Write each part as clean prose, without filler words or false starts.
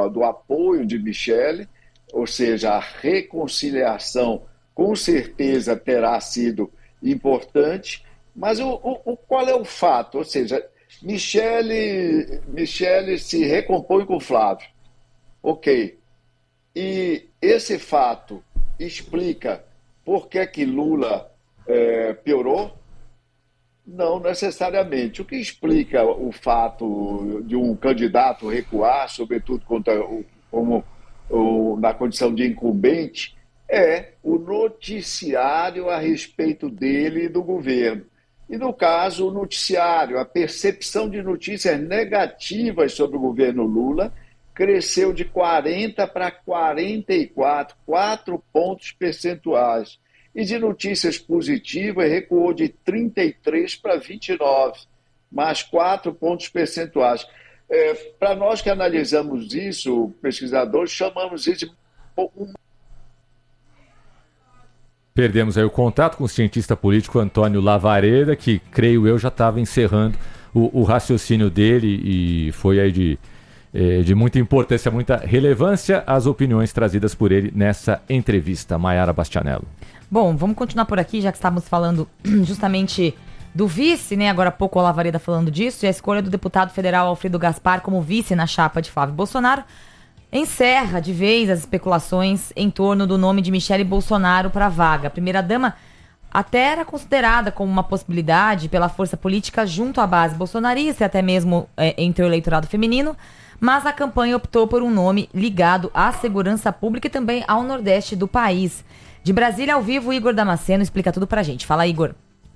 do apoio de Michele, ou seja, a reconciliação com certeza terá sido importante, mas qual é o fato? Ou seja, Michele se recompõe com Flávio. Ok. E esse fato explica por que Lula piorou? Não necessariamente. O que explica o fato de um candidato recuar, sobretudo na condição de incumbente, é o noticiário a respeito dele e do governo. E, no caso, o noticiário, a percepção de notícias negativas sobre o governo Lula cresceu de 40 para 44, 4 pontos percentuais. E de notícias positivas recuou de 33 para 29, mais 4 pontos percentuais. Para nós que analisamos isso, pesquisadores, chamamos isso de... Perdemos aí o contato com o cientista político Antônio Lavareda, que, creio eu, já estava encerrando o raciocínio dele, e foi aí de muita importância, muita relevância as opiniões trazidas por ele nessa entrevista. Maiara Bastianello. Bom, vamos continuar por aqui, já que estávamos falando justamente do vice, né? Agora há pouco o Lavareda falando disso, e a escolha do deputado federal Alfredo Gaspar como vice na chapa de Flávio Bolsonaro encerra de vez as especulações em torno do nome de Michele Bolsonaro para a vaga. A primeira-dama até era considerada como uma possibilidade pela força política junto à base bolsonarista e até mesmo entre o eleitorado feminino, mas a campanha optou por um nome ligado à segurança pública e também ao Nordeste do país. De Brasília, ao vivo, Igor Damasceno explica tudo pra gente. Fala, Igor.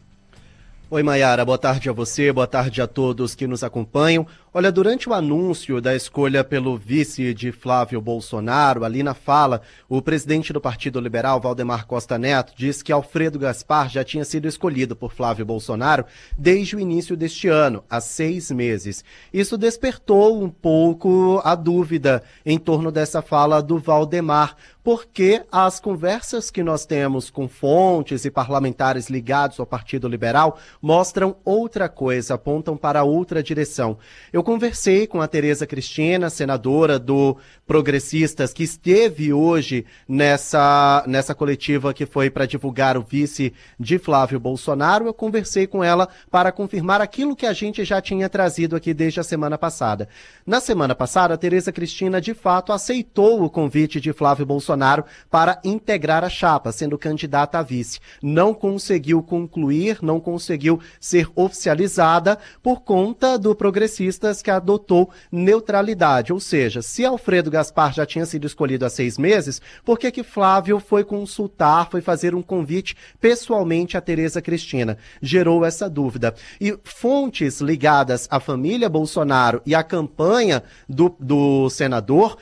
Oi, Maiara, boa tarde a você, boa tarde a todos que nos acompanham. Olha, durante o anúncio da escolha pelo vice de Flávio Bolsonaro, ali na fala, o presidente do Partido Liberal, Valdemar Costa Neto, disse que Alfredo Gaspar já tinha sido escolhido por Flávio Bolsonaro desde o início deste ano, há 6 meses. Isso despertou um pouco a dúvida em torno dessa fala do Valdemar, porque as conversas que nós temos com fontes e parlamentares ligados ao Partido Liberal mostram outra coisa, apontam para outra direção. Eu conversei com a Tereza Cristina, senadora do Progressistas, que esteve hoje nessa coletiva que foi para divulgar o vice de Flávio Bolsonaro. Eu conversei com ela para confirmar aquilo que a gente já tinha trazido aqui desde a semana passada. Na semana passada, a Tereza Cristina, de fato, aceitou o convite de Flávio Bolsonaro para integrar a chapa, sendo candidata a vice. Não conseguiu concluir, não conseguiu ser oficializada por conta do Progressistas, que adotou neutralidade. Ou seja, se Alfredo Gaspar já tinha sido escolhido há 6 meses, por que Flávio foi consultar, foi fazer um convite pessoalmente a Tereza Cristina? Gerou essa dúvida. E fontes ligadas à família Bolsonaro e à campanha do senador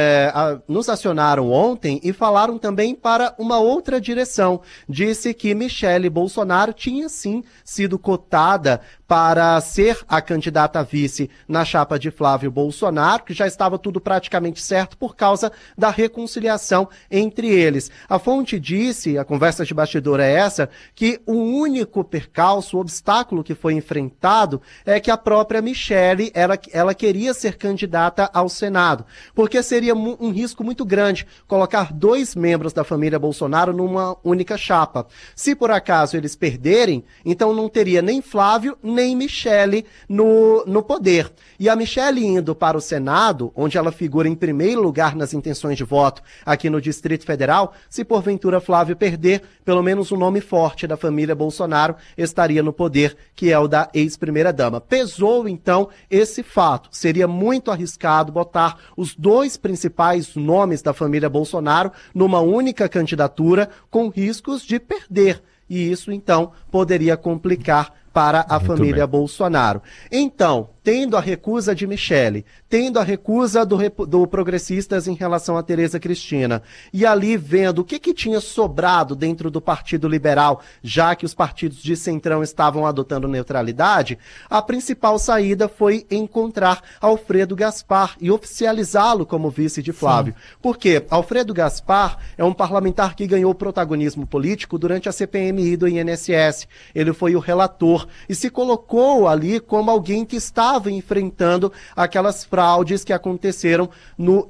nos acionaram ontem e falaram também para uma outra direção. Disse que Michele Bolsonaro tinha sim sido cotada para ser a candidata a vice na chapa de Flávio Bolsonaro, que já estava tudo praticamente certo por causa da reconciliação entre eles. A fonte disse, a conversa de bastidor é essa, que o único percalço, o obstáculo que foi enfrentado é que a própria Michele, ela queria ser candidata ao Senado, porque seria um risco muito grande colocar 2 membros da família Bolsonaro numa única chapa. Se por acaso eles perderem, então não teria nem Flávio, nem Michele no poder. E a Michele indo para o Senado, onde ela figura em primeiro lugar nas intenções de voto aqui no Distrito Federal, se porventura Flávio perder, pelo menos um nome forte da família Bolsonaro estaria no poder, que é o da ex-primeira-dama. Pesou, então, esse fato. Seria muito arriscado botar os 2 principais nomes da família Bolsonaro numa única candidatura, com riscos de perder. E isso, então, poderia complicar para a família Bolsonaro. Então, tendo a recusa de Michele, tendo a recusa do Progressistas em relação a Tereza Cristina, e ali vendo o que tinha sobrado dentro do Partido Liberal, já que os partidos de centrão estavam adotando neutralidade, a principal saída foi encontrar Alfredo Gaspar e oficializá-lo como vice de Flávio. Sim. Porque Alfredo Gaspar é um parlamentar que ganhou protagonismo político durante a CPMI do INSS. Ele foi o relator e se colocou ali como alguém que estava enfrentando aquelas fraudes que aconteceram no